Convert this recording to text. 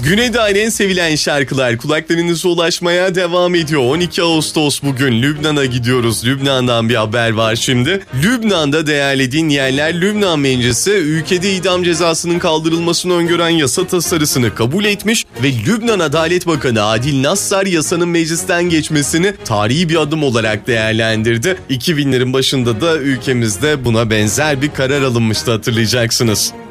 Güney'de en sevilen şarkılar kulaklarınıza ulaşmaya devam ediyor. 12 Ağustos bugün Lübnan'a gidiyoruz. Lübnan'dan bir haber var şimdi. Lübnan'da değerli dinleyenler, Lübnan Meclisi ülkede idam cezasının kaldırılmasını öngören yasa tasarısını kabul etmiş ve Lübnan Adalet Bakanı Adil Nassar yasanın meclisten geçmesini tarihi bir adım olarak değerlendirdi. 2000'lerin başında da ülkemizde buna benzer bir karar alınmıştı, hatırlayacaksınız.